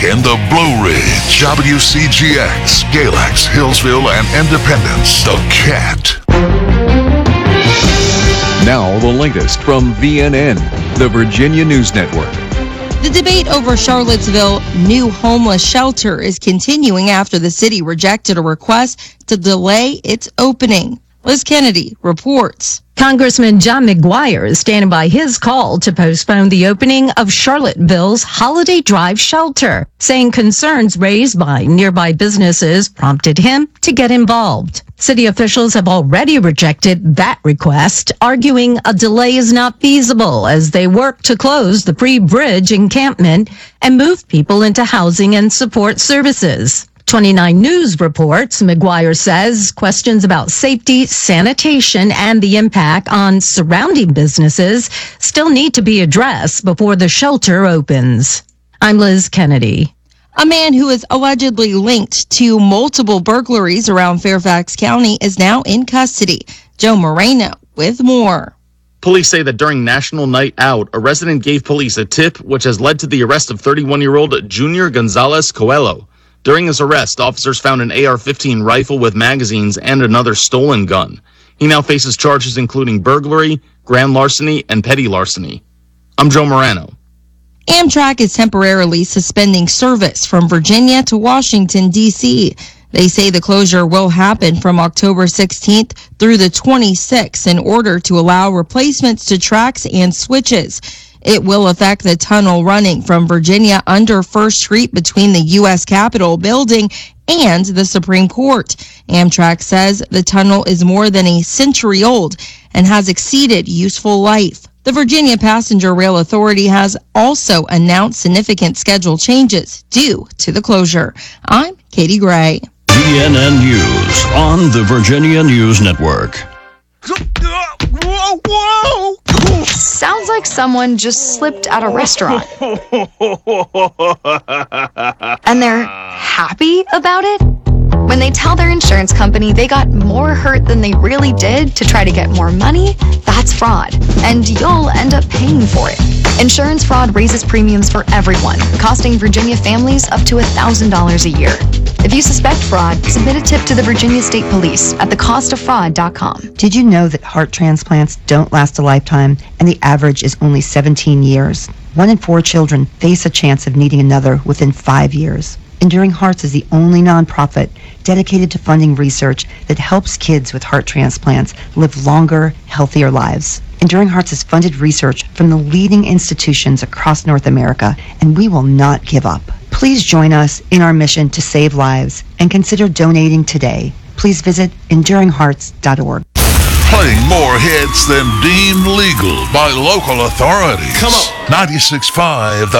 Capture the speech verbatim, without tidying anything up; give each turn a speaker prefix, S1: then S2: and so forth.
S1: in the Blue Ridge. W C G X, Galax, Hillsville, and Independence. The Cat.
S2: Now the latest from V N N, the Virginia News Network.
S3: The debate over Charlottesville new homeless shelter is continuing after the city rejected a request to delay its opening. Liz Kennedy reports.
S4: Congressman John McGuire is standing by his call to postpone the opening of Charlottesville's Holiday Drive shelter, saying concerns raised by nearby businesses prompted him to get involved. City officials have already rejected that request, arguing a delay is not feasible as they work to close the pre-bridge encampment and move people into housing and support services. twenty-nine News reports, McGuire says questions about safety, sanitation, and the impact on surrounding businesses still need to be addressed before the shelter opens. I'm Liz Kennedy.
S3: A man who is allegedly linked to multiple burglaries around Fairfax County is now in custody. Joe Moreno with more.
S5: Police say that during National Night Out, a resident gave police a tip which has led to the arrest of thirty-one-year-old Junior Gonzalez Coelho. During his arrest, officers found an A R fifteen rifle with magazines and another stolen gun. He now faces charges including burglary, grand larceny, and petty larceny. I'm Joe Morano.
S3: Amtrak is temporarily suspending service from Virginia to Washington, D C They say the closure will happen from October sixteenth through the twenty-sixth in order to allow replacements to tracks and switches. It will affect the tunnel running from Virginia under First Street between the U S Capitol building and the Supreme Court. Amtrak says the tunnel is more than a century old and has exceeded useful life. The Virginia Passenger Rail Authority has also announced significant schedule changes due to the closure. I'm Katie Gray.
S6: V N N News on the Virginia News Network.
S7: Whoa, whoa.
S8: Sounds like someone just slipped at a restaurant. And they're happy about it? When they tell their insurance company they got more hurt than they really did to try to get more money, that's fraud. And you'll end up paying for it. Insurance fraud raises premiums for everyone, costing Virginia families up to one thousand dollars a year. If you suspect fraud, submit a tip to the Virginia State Police at the cost of fraud dot com.
S9: Did you know that heart transplants don't last a lifetime and the average is only seventeen years? One in four children face a chance of needing another within five years. Enduring Hearts is the only nonprofit dedicated to funding research that helps kids with heart transplants live longer, healthier lives. Enduring Hearts has funded research from the leading institutions across North America, and we will not give up. Please join us in our mission to save lives and consider donating today. Please visit enduring hearts dot org.
S1: Playing more hits than deemed legal by local authorities.
S7: Come on.
S1: ninety-six point five